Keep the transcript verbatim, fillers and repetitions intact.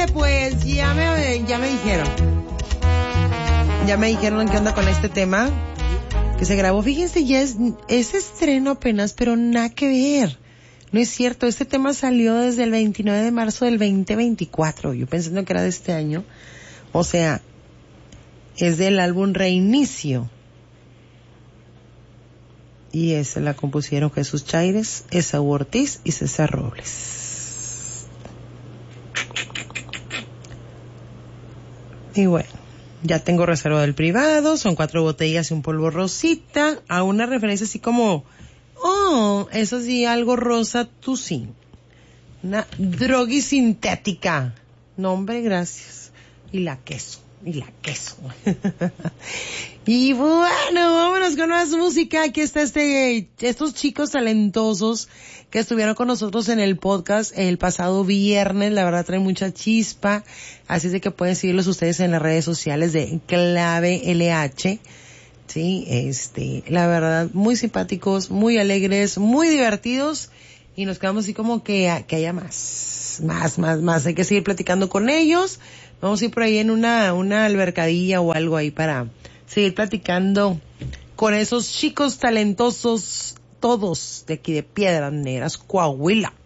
pues ya me, ya me dijeron. Ya me dijeron qué onda con este tema que se grabó. Fíjense, ya es, es estreno apenas, pero nada que ver. No es cierto, este tema salió desde el veintinueve de marzo del veinte veinticuatro. Yo pensando que era de este año. O sea, es del álbum Reinicio. Y esa la compusieron Jesús Chaires, Esaú Ortiz y César Robles. Y bueno, ya tengo reserva del privado, son cuatro botellas y un polvo rosita, a una referencia así como, oh, eso sí, algo rosa, tú sí. Una droga sintética. No, hombre, gracias. Y la queso, y la queso. Y bueno, vámonos con más música. Aquí está este, estos chicos talentosos que estuvieron con nosotros en el podcast el pasado viernes. La verdad trae mucha chispa. Así es de que pueden seguirlos ustedes en las redes sociales de Clave L H. Sí, este, la verdad, muy simpáticos, muy alegres, muy divertidos. Y nos quedamos así como que, que haya más, más, más, más. Hay que seguir platicando con ellos. Vamos a ir por ahí en una, una albercadilla o algo ahí para seguir platicando con esos chicos talentosos, todos de aquí de Piedras Negras, Coahuila.